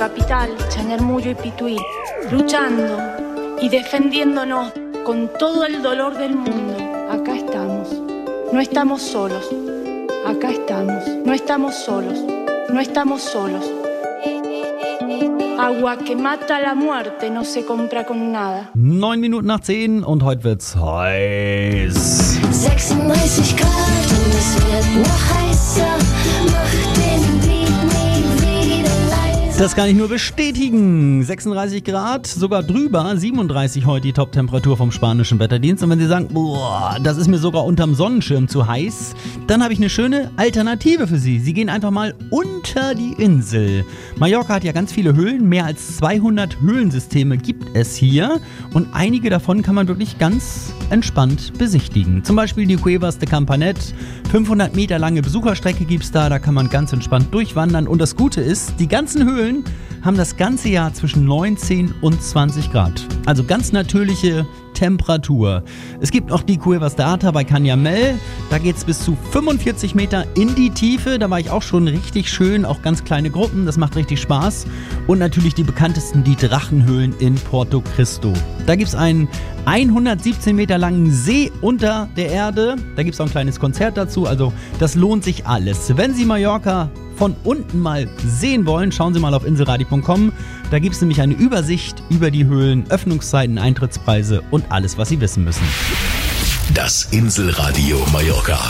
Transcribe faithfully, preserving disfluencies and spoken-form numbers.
capital, Chañarmullo y Pituí, luchando y defendiéndonos con todo el dolor del mundo. Acá estamos, no estamos solos, acá estamos, no estamos solos, no estamos solos. Agua que mata la muerte no se compra con nada. Neun Minuten nach zehn und heute wird's heiß. sechsunddreißig Grad und es wird noch heißer. Mach den Beat nie wieder leiser. Das kann ich nur bestätigen. sechsunddreißig Grad, sogar drüber. siebenunddreißig heute die Top-Temperatur vom spanischen Wetterdienst. Und wenn Sie sagen, boah, das ist mir sogar unterm Sonnenschirm zu heiß, dann habe ich eine schöne Alternative für Sie. Sie gehen einfach mal unter die Insel. Mallorca hat ja ganz viele Höhlen. Mehr als zweihundert Höhlensysteme gibt es hier. Und einige davon kann man wirklich ganz entspannt besichtigen. Zum Beispiel die Cuevas de Campanet. fünfhundert Meter lange Besucherstrecke gibt es da. Da kann man ganz entspannt durchwandern. Und das Gute ist, die ganzen Höhlen haben das ganze Jahr zwischen neunzehn und zwanzig Grad. Also ganz natürliche Temperatur. Es gibt noch die Cuevas de Ata bei Canyamel. Da geht es bis zu fünfundvierzig Meter in die Tiefe. Da war ich auch schon richtig schön. Auch ganz kleine Gruppen. Das macht richtig Spaß. Und natürlich die bekanntesten, die Drachenhöhlen in Porto Cristo. Da gibt es einen hundertsiebzehn Meter langen See unter der Erde. Da gibt es auch ein kleines Konzert dazu. Also das lohnt sich alles. Wenn Sie Mallorca von unten mal sehen wollen, schauen Sie mal auf inselradio punkt com. Da gibt es nämlich eine Übersicht über die Höhlen, Öffnungszeiten, Eintrittspreise und alles, was Sie wissen müssen. Das Inselradio Mallorca.